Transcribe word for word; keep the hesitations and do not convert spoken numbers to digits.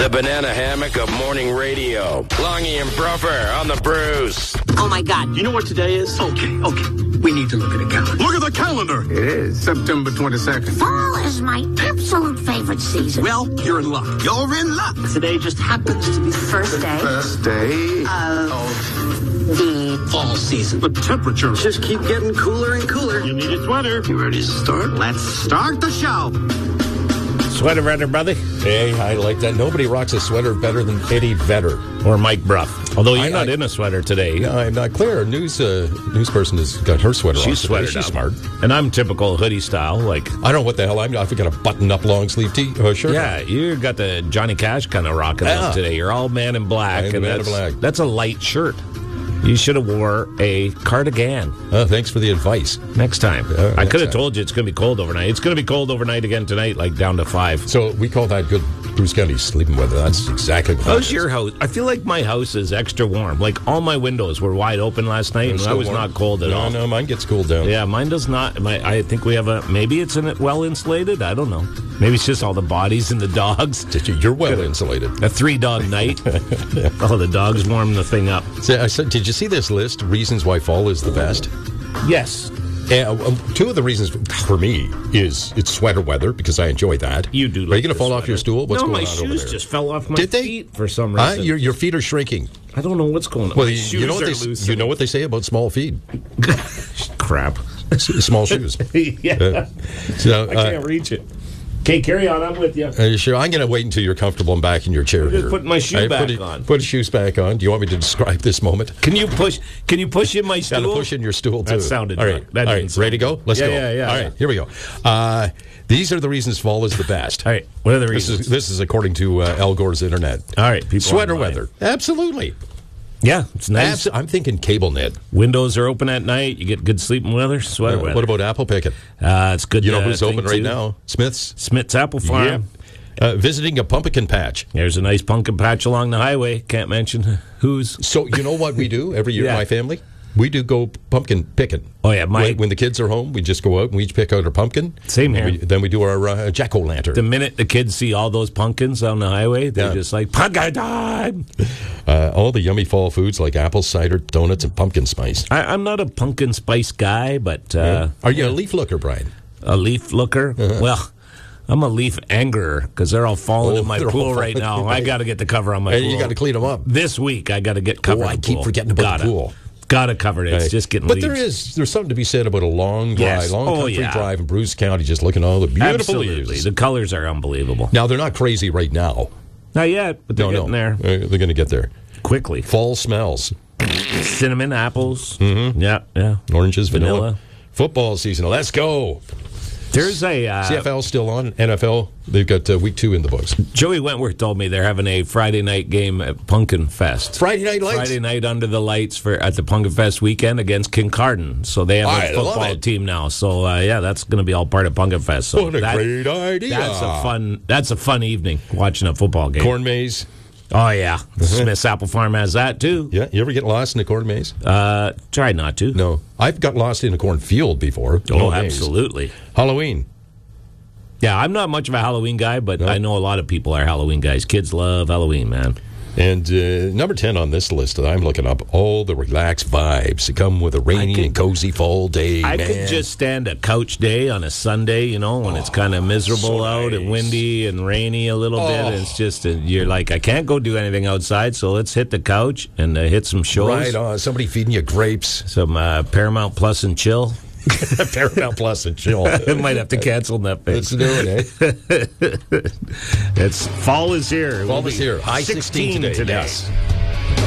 The banana hammock of morning radio. Longy and Bruffer on the Bruce. Oh, my God. You know what today is? Okay, okay. We need to look at a calendar. Look at the calendar. It is September twenty-second. Fall is my absolute favorite season. Well, you're in luck. You're in luck. Today just happens to be the First day First day of the fall season. The temperature just keep getting cooler and cooler. You need a sweater. You ready to start? Let's start the show. Sweater Vedder, brother. Hey, I like that. Nobody rocks a sweater better than Eddie Vedder. Or Mike Bruff. Although you're I- not I- in a sweater today. No, I'm not clear. News uh, news person has got her sweater on. She's today. sweatered She's up. smart. And I'm typical hoodie style. Like, I don't know what the hell I'm. I've got a button-up long-sleeve t uh, shirt. yeah, you got the Johnny Cash kind of rocking Yeah. up today. You're all man in black. I am and man in that's, black. That's a light shirt. You should have wore a cardigan Uh, thanks for the advice. next time. Yeah, I next could have time. told you it's going to be cold overnight. It's going to be cold overnight again tonight, like down to five. So we call that good Bruce County sleeping weather. That's exactly what that How's is. your house? I feel like my house is extra warm. Like all my windows were wide open last night, It's and I still was warm? not cold at no, all. No, mine gets cooled down. Yeah, mine does not. My, I think we have a. Maybe it's in it well insulated. I don't know. Maybe it's just all the bodies and the dogs. You're well insulated. A three dog night. Oh, the dogs warm the thing up. So, I said, did you see this list? Reasons why fall is the best. Yes, Uh, um, two of the reasons for me is it's sweater weather because I enjoy that. you do. Are like you going to the fall off sweater. your stool? What's no, going my on over shoes there? just fell off my Did they? feet for some Huh? reason. your your feet are shrinking. I don't know what's going on. Well, My you, shoes you know what are they loose. you know what they say about small feet. Crap. S- Small shoes. yeah, Uh, so, I uh, can't reach it. Okay, carry on. I'm with you. Are you sure? I'm going to wait until you're comfortable and back in your chair. just here. putting my shoe I back put it- on. Put the shoes back on. Do you want me to describe this moment? Can you push? Can you push in my Got stool? to push in your stool too. That sounded all right. right. That all didn't right. sound Ready to go? Let's Yeah, go. yeah, yeah, All yeah. right. Here we go. Uh, these are the reasons fall is the best. All right. What are the This reasons? is this is according to uh, Al Gore's internet. All right. People Sweater online. weather. Absolutely. Yeah, it's nice. Abs- I'm thinking cable net. Windows are open at night. You get good sleeping weather. Sweater Uh, weather. what about apple picking? Uh, it's good. You know uh, who's thing open right too. now? Smith's. Smith's Apple Farm. Uh, visiting a pumpkin patch. There's a nice pumpkin patch along the highway. Can't mention who's. So you know what we do every year, Yeah. my family? We do go pumpkin picking. Oh, yeah, my- when, when the kids are home, we just go out and we each pick out our pumpkin. Same And here. we- then we do our uh, jack o' lantern. The minute the kids see all those pumpkins on the highway, they're Yeah. just like, pumpkin time! Uh, all the yummy fall foods like apple cider, donuts, and pumpkin spice. I, I'm not a pumpkin spice guy, but uh, Are you a leaf looker, Brian? a leaf looker. Well, I'm a leaf angerer because they're all falling Oh, in my they're all pool right falling. now. I got to get the cover on my And pool. you got to clean them up. This week, I got to get covered. Oh, I the keep pool. forgetting about Gotta. the pool. Got to cover it. It's Right. just getting But leaves. there is there's something to be said about a long drive, Yes. long Oh, country yeah. drive in Bruce County, just looking at all the beautiful Absolutely. leaves. The colors are unbelievable. Now they're not crazy right now. Not yet, but they're No, getting no, there Uh, they're going to get there. quickly. Fall smells, Cinnamon, apples. Mm-hmm. Yeah, yeah. oranges, vanilla. Vanilla. Football season. Let's go. There's a uh, C F L still on. N F L, they've got uh, week two in the books. Joey Wentworth told me they're having a Friday night game at Pumpkin Fest. Friday night lights. Friday night under the lights for at the Pumpkin Fest weekend against Kincardine. So they have I a love football it. team now. So uh, yeah, that's going to be all part of Pumpkin Fest. So What a that- great idea. That's a fun. That's a fun evening watching a football game. Corn maze. Oh yeah, Smith's Apple Farm has that too. Yeah, you ever get lost in a corn maze? Uh, try not to. No. I've got lost in a cornfield before. Oh, No maze. absolutely. Halloween. Yeah, I'm not much of a Halloween guy, but I know a lot of people are Halloween guys. Kids love Halloween, man. And uh, number ten on this list that I'm looking up, all the relaxed vibes that come with a rainy could- and cozy fall day, I man. could just stand a couch day on a Sunday, you know, when it's kind of miserable so out and nice. windy and rainy a little bit. Oh. And it's just, uh you're like, I can't go do anything outside, so let's hit the couch and uh, hit some shows. Right on. Somebody feeding you grapes. Some uh, Paramount Plus and chill. Paramount Plus and chill. I might have to cancel Let's Netflix. do it, eh? It's fall is here. It Fall will is be here. High sixteen today. today. Yes.